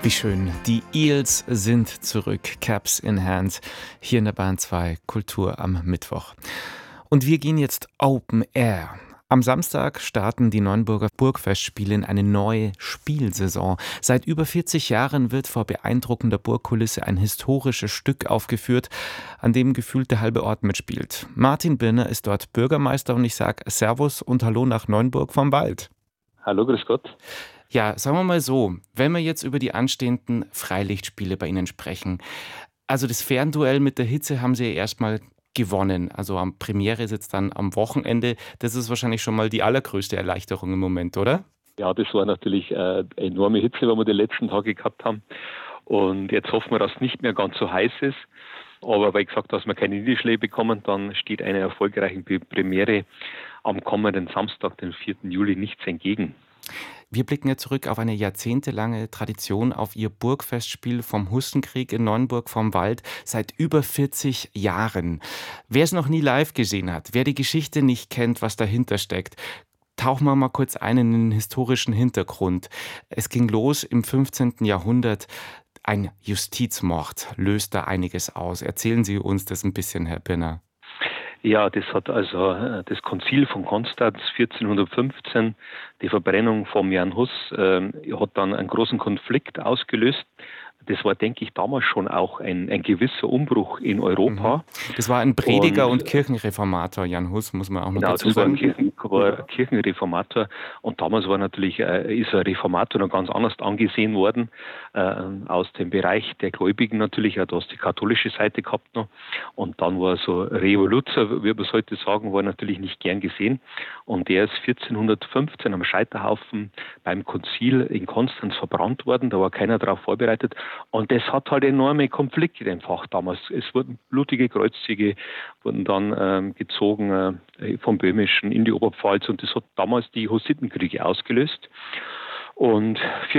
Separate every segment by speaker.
Speaker 1: Wie schön. Die Eels sind zurück. Caps in Hand. Hier in der Bahn 2 Kultur am Mittwoch. Und wir gehen jetzt Open Air. Am Samstag starten die Neuenburger Burgfestspiele in eine neue Spielsaison. Seit über 40 Jahren wird vor beeindruckender Burgkulisse ein historisches Stück aufgeführt, an dem gefühlt der halbe Ort mitspielt. Martin Birner ist dort Bürgermeister und ich sage Servus und Hallo nach Neuenburg vom Wald.
Speaker 2: Hallo, grüß Gott.
Speaker 1: Ja, sagen wir mal so, wenn wir jetzt über die anstehenden Freilichtspiele bei Ihnen sprechen. Also das Fernduell mit der Hitze haben Sie ja erstmal gewonnen. Also am Premiere ist jetzt dann am Wochenende. Das ist wahrscheinlich schon mal die allergrößte Erleichterung im Moment, oder?
Speaker 2: Ja, das war natürlich enorme Hitze, die wir die letzten Tage gehabt haben. Und jetzt hoffen wir, dass es nicht mehr ganz so heiß ist. Aber weil gesagt, dass wir keine Niederschläge bekommen, dann steht einer erfolgreichen Premiere am kommenden Samstag, den 4. Juli, nichts entgegen.
Speaker 1: Wir blicken ja zurück auf eine jahrzehntelange Tradition, auf Ihr Burgfestspiel vom Hustenkrieg in Neuenburg vom Wald seit über 40 Jahren. Wer es noch nie live gesehen hat, wer die Geschichte nicht kennt, was dahinter steckt, tauchen wir mal kurz ein in den historischen Hintergrund. Es ging los im 15. Jahrhundert. Ein Justizmord löst da einiges aus. Erzählen Sie uns das ein bisschen, Herr Birner.
Speaker 2: Ja, das hat also das Konzil von Konstanz 1415, die Verbrennung vom Jan Hus, hat dann einen großen Konflikt ausgelöst. Das war, denke ich, damals schon auch ein gewisser Umbruch in Europa.
Speaker 1: Das war ein Prediger und Kirchenreformator, Jan Hus, muss man auch noch dazu sagen.
Speaker 2: Das war ein Kirchenreformator. Und damals war natürlich, ist ein Reformator noch ganz anders angesehen worden, aus dem Bereich der Gläubigen natürlich, auch da hast die katholische Seite gehabt noch. Und dann war so Revoluzer, wie man es heute sagen, war natürlich nicht gern gesehen. Und der ist 1415 am Scheiterhaufen beim Konzil in Konstanz verbrannt worden. Da war keiner darauf vorbereitet. Und das hat halt enorme Konflikte entfacht damals. Es wurden blutige Kreuzzüge, wurden dann gezogen vom Böhmischen in die Oberpfalz und das hat damals die Hussitenkriege ausgelöst. Und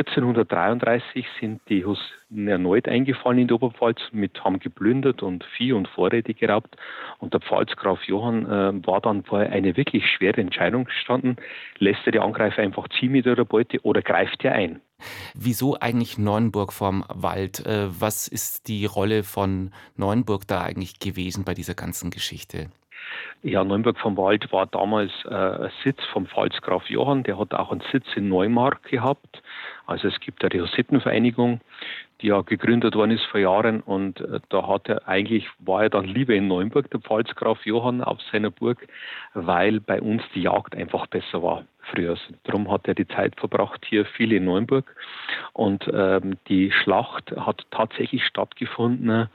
Speaker 2: 1433 sind die Hussiten erneut eingefallen in die Oberpfalz, haben geplündert und Vieh und Vorräte geraubt. Und der Pfalzgraf Johann war dann vor eine wirklich schwere Entscheidung gestanden. Lässt er die Angreifer einfach ziehen mit ihrer Beute oder greift er ein?
Speaker 1: Wieso eigentlich Neuenburg vorm Wald? Was ist die Rolle von Neuenburg da eigentlich gewesen bei dieser ganzen Geschichte?
Speaker 2: Ja, Neuenburg vom Wald war damals ein Sitz vom Pfalzgraf Johann. Der hat auch einen Sitz in Neumark gehabt. Also es gibt ja die Hussitenvereinigung, die ja gegründet worden ist vor Jahren. Und da war er dann lieber in Neuenburg, der Pfalzgraf Johann, auf seiner Burg, weil bei uns die Jagd einfach besser war früher. Darum hat er die Zeit verbracht hier viel in Neuenburg. Und die Schlacht hat tatsächlich stattgefunden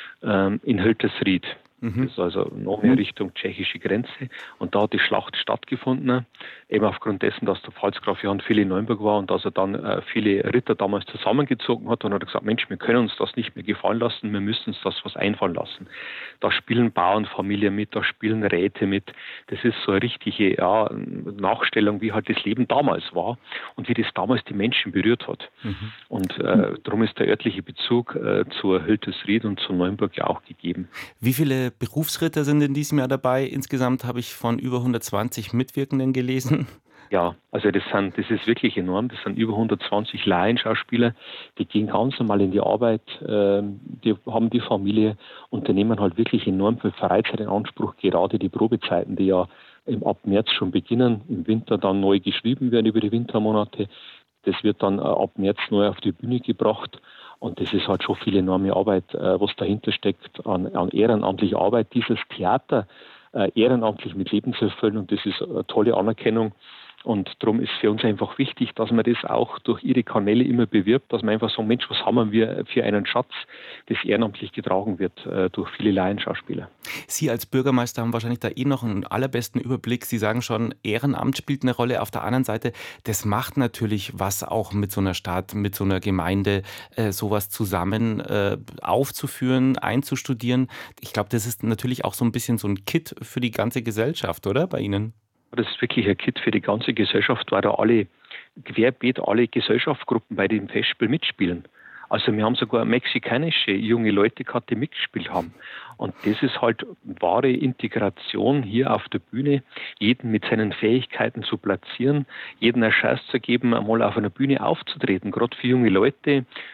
Speaker 2: in Hültersried. Das ist also noch mehr Richtung tschechische Grenze. Und da hat die Schlacht stattgefunden, eben aufgrund dessen, dass der Pfalzgraf Johann viel in Neuenburg war und dass er dann viele Ritter damals zusammengezogen hat und hat gesagt, Mensch, wir können uns das nicht mehr gefallen lassen, wir müssen uns das was einfallen lassen. Da spielen Bauernfamilien mit, da spielen Räte mit. Das ist so eine richtige Nachstellung, wie halt das Leben damals war und wie das damals die Menschen berührt hat. Und darum ist der örtliche Bezug zur Hültersried und zu Neuenburg ja auch gegeben.
Speaker 1: Wie viele Berufsritter sind in diesem Jahr dabei? Insgesamt habe ich von über 120 Mitwirkenden gelesen.
Speaker 2: Ja, also das ist wirklich enorm. Das sind über 120 Laienschauspieler, die gehen ganz normal in die Arbeit, die haben die Familie und die nehmen halt wirklich enorm viel Freizeit in Anspruch, gerade die Probezeiten, die ja ab März schon beginnen, im Winter dann neu geschrieben werden über die Wintermonate. Das wird dann ab März neu auf die Bühne gebracht. Und das ist halt schon viel enorme Arbeit, was dahinter steckt an ehrenamtlicher Arbeit, dieses Theater ehrenamtlich mit Leben zu erfüllen. Und das ist eine tolle Anerkennung. Und darum ist für uns einfach wichtig, dass man das auch durch ihre Kanäle immer bewirbt, dass man einfach so, Mensch, was haben wir für einen Schatz, das ehrenamtlich getragen wird durch viele Laienschauspieler.
Speaker 1: Sie als Bürgermeister haben wahrscheinlich da noch einen allerbesten Überblick. Sie sagen schon, Ehrenamt spielt eine Rolle. Auf der anderen Seite, das macht natürlich was auch mit so einer Stadt, mit so einer Gemeinde, sowas zusammen aufzuführen, einzustudieren. Ich glaube, das ist natürlich auch so ein bisschen so ein Kit für die ganze Gesellschaft, oder, bei Ihnen?
Speaker 2: Das ist wirklich ein Kit für die ganze Gesellschaft, weil da querbeet alle Gesellschaftsgruppen bei dem Festspiel mitspielen. Also wir haben sogar mexikanische junge Leute gehabt, die mitgespielt haben. Und das ist halt wahre Integration hier auf der Bühne, jeden mit seinen Fähigkeiten zu platzieren, jeden eine Chance zu geben, einmal auf einer Bühne aufzutreten. Gerade für junge Leute,